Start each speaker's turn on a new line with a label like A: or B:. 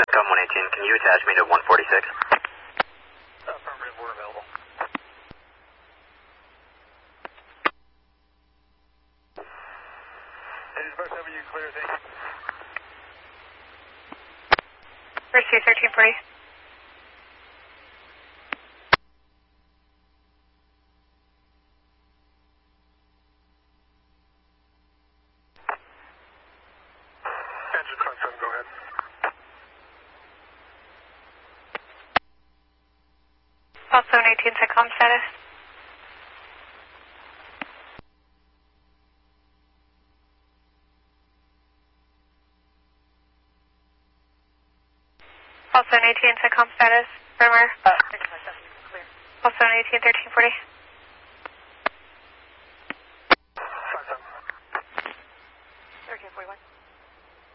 A: Come 118, can you attach me to 146?
B: Affirmative, we're available. Dispatch, have you clear, thank you.
C: Receive 1340.
B: Engine front 7, go ahead.
C: Also 18 SETCOM status. Also 18 SETCOM status. Firmware. Also 18 1340.
B: 5-7.
C: 1341.